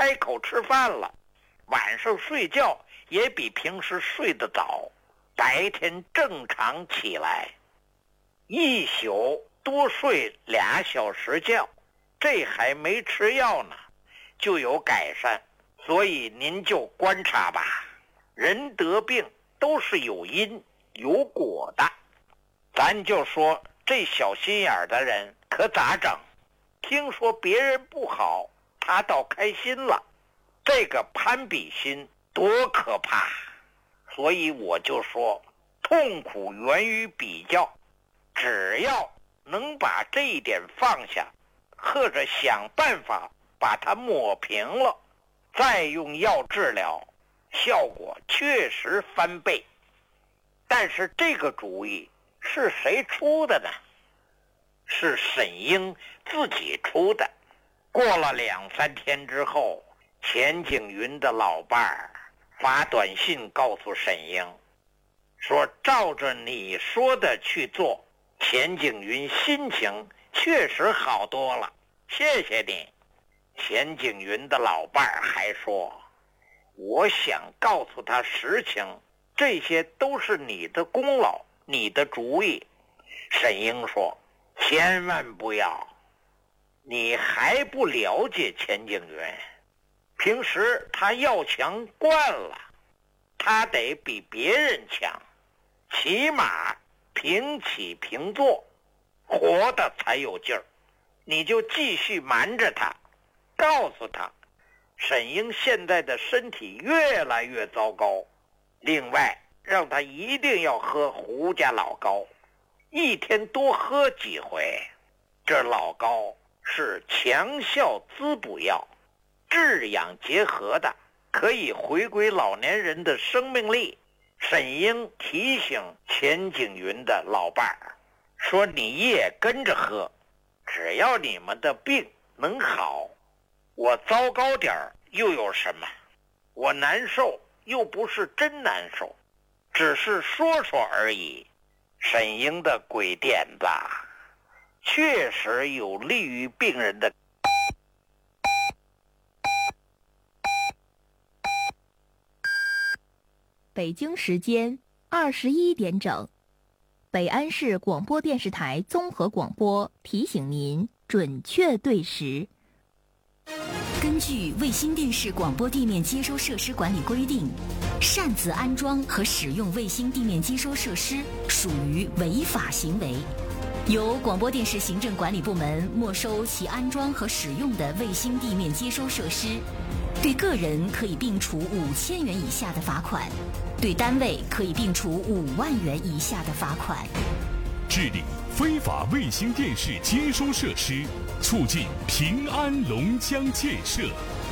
开口吃饭了，晚上睡觉也比平时睡得早，白天正常起来，一宿多睡2小时觉，这还没吃药呢，就有改善。所以您就观察吧，人得病都是有因有果的。咱就说这小心眼的人可咋整？听说别人不好，他倒开心了，这个攀比心多可怕。所以我就说，痛苦源于比较，只要能把这一点放下，或者想办法把它抹平了，再用药治疗，效果确实翻倍。但是这个主意是谁出的呢？是沈英自己出的。过了2-3天之后，钱景云的老伴儿发短信告诉沈英，说照着你说的去做，钱景云心情确实好多了，谢谢你。钱景云的老伴儿还说，我想告诉他实情，这些都是你的功劳，你的主意。沈英说，千万不要，你还不了解钱景云，平时他要强惯了，他得比别人强，起码平起平坐，活得才有劲儿。你就继续瞒着他，告诉他沈英现在的身体越来越糟糕，另外让他一定要喝胡家老膏，一天多喝几回。这老膏是强效滋补药，治养结合的，可以回归老年人的生命力。沈英提醒钱景云的老伴儿说，你也跟着喝，只要你们的病能好，我糟糕点儿又有什么？我难受又不是真难受，只是说说而已。沈英的鬼点子确实有利于病人的。 北京时间21点整，北安市广播电视台综合广播提醒您准确对时。 根据卫星电视广播地面接收设施管理规定，擅自安装和使用卫星地面接收设施属于违法行为，由广播电视行政管理部门没收其安装和使用的卫星地面接收设施，对个人可以并处5000元以下的罚款，对单位可以并处5万元以下的罚款。 治理非法卫星电视接收设施，促进平安龙江建设。